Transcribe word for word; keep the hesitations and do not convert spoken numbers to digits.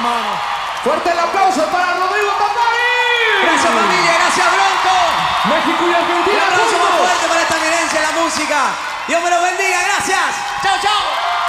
hermano. Fuerte el aplauso para Rodrigo Tocari. Gracias, familia. Gracias, Bronco. México y Argentina. Un aplauso más juntos. fuerte para esta eminencia de la música. Dios me los bendiga. Gracias. Chao, chao.